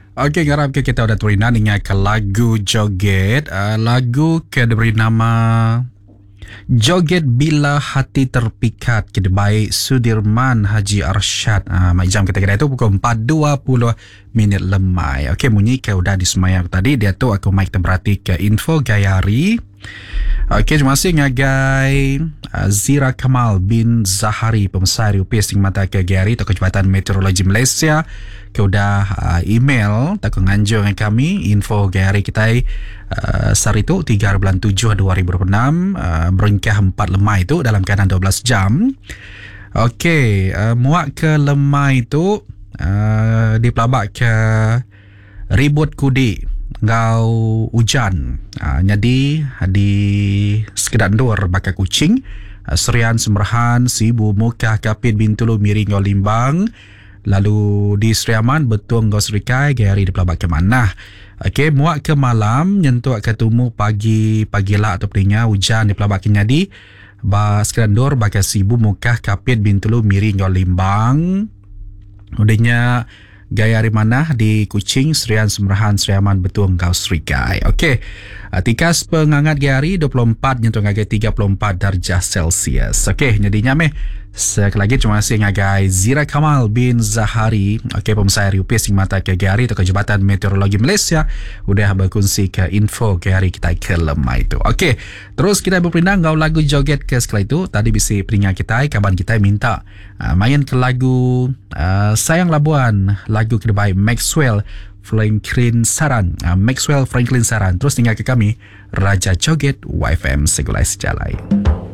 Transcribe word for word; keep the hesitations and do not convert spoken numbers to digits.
Okey, garap ke kita udah terina dengan ke lagu joget. Uh, lagu ke diberi nama Joget Bila Hati Terpikat, kita baik Sudirman Haji Arsyad. Ah, uh, jam kita kira itu pukul empat dua puluh minit lemai. Okey, bunyi ke udah disemayang tadi. Dia tu aku mic terberhati ke info gayari. Okey, terima kasih ngagai uh, Zira Kamal bin Zahari, pemesar U P S Tinggi Mata ke Gayari Toko Jabatan Meteorologi Malaysia. Ke udah uh, email tak nganjur dengan kami info gayari kita uh, sehari tu tiga bulan tujuh dua ribu dua puluh enam, uh, beringkah empat lemai itu dalam keadaan dua belas jam. Okey, uh, muak ke lemai itu uh, dipelabak ke ribut kudi ngau hujan. Uh, jadi di sekedar dor bakal kucing uh, Serian Semerahan Sibu Mukah Kapit Bintulu Miring Ngau Limbang. Lalu di Seriaman Betung Ngau Serikai Gayari di pelabak ke mana. Okey, muak ke malam nyentuh ke tumu pagi pagilah atau perinya hujan di pelabak ke nyadi ba sekedar dor bakal Sibu Mukah Kapit Bintulu Miring Ngau Limbang. Udahnya Gayari mana di Kuching, Serian Semerahan, Seriaman, Betung, Ngau Serikai. Okey, tikas pengangat Gayari dua puluh empat nyentuh ngagai tiga puluh empat darjah Celsius. Okey, jadinya meh sekali lagi terima kasih ngagai Zira Kamal bin Zahari. Okey, pemesar U P S Tinggi Mata ke Gayari Toko Jabatan Meteorologi Malaysia udah berkongsi ke info Gayari kita ke lemai itu. Okey, terus kita berpindah ngau lagu joget ke sekali itu. Tadi bisi peringat kita, kawan kita minta uh, main ke lagu uh, Sayang Labuan, lagu kedua Maxwell Franklin Saran. Uh, Maxwell Franklin Saran. Terus tinggal ke kami Raja Joget Y F M Segulai Sejalai.